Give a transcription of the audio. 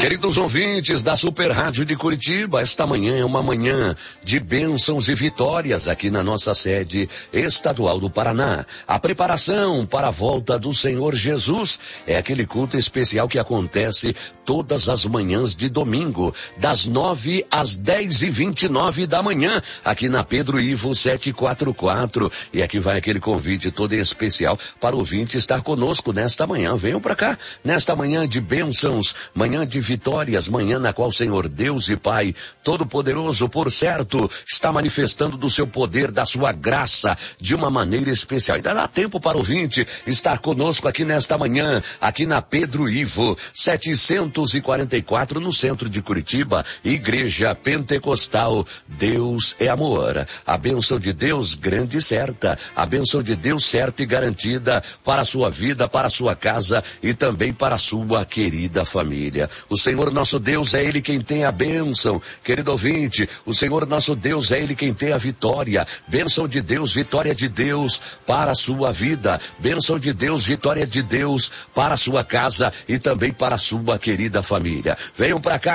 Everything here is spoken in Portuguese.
Queridos ouvintes da Super Rádio de Curitiba, esta manhã é uma manhã de bênçãos e vitórias aqui na nossa sede estadual do Paraná. A preparação para a volta do Senhor Jesus é aquele culto especial que acontece todas as manhãs de domingo, das 9 às 10h29 da manhã, aqui na Pedro Ivo 744. E aqui vai aquele convite todo especial para o ouvinte estar conosco nesta manhã. Venham para cá, nesta manhã de bênçãos, manhã de vitórias, manhã na qual o Senhor Deus e Pai Todo-Poderoso, por certo, está manifestando do seu poder, da sua graça, de uma maneira especial. Ainda dá tempo para o ouvinte estar conosco aqui nesta manhã, aqui na Pedro Ivo 744, no centro de Curitiba, Igreja Pentecostal Deus é Amor. A bênção de Deus grande e certa, a bênção de Deus certa e garantida para a sua vida, para a sua casa e também para a sua querida família. O Senhor nosso Deus é Ele quem tem a bênção, querido ouvinte, o Senhor nosso Deus é Ele quem tem a vitória, bênção de Deus, vitória de Deus para a sua vida, bênção de Deus, vitória de Deus para a sua casa e também para a sua querida família. Venham para cá.